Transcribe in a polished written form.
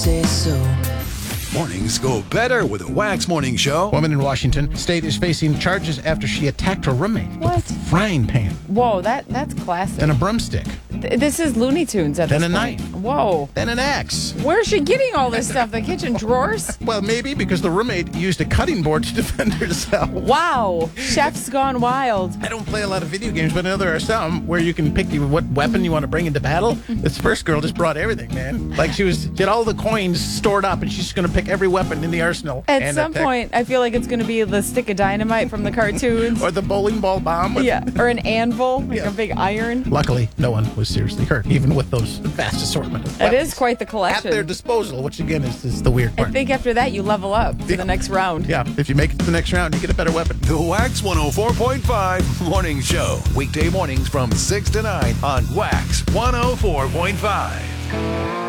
say so. Mornings go better with a Wax Morning Show. Woman in Washington state is facing charges after she attacked her roommate What? with a frying pan, Whoa, that's classic. then a broomstick, This is Looney Tunes at then this a point. knife, Whoa. then an axe. Where's she getting all this stuff? The kitchen drawers? Well, maybe because the roommate used a cutting board to defend herself. Wow. Chef's gone wild. I don't play a lot of video games, but I know there are some where you can pick what weapon you want to bring into battle. This first girl just brought everything, man. Like she had all the coins stored up, and she's just going to pick every weapon in the arsenal. At and some attack. point, I feel like it's going to be the stick of dynamite from the cartoons. Or the bowling ball bomb. Yeah, or an anvil, like Yeah. a big iron. Luckily, no one was seriously hurt, even with those vast assortment of That weapons is quite the at collection. their disposal, which again is the weird I part. think after that, you level up to the next round. Yeah, if you make it to the next round, you get a better weapon. The Wax 104.5 Morning Show. Weekday mornings from 6 to 9 on Wax 104.5.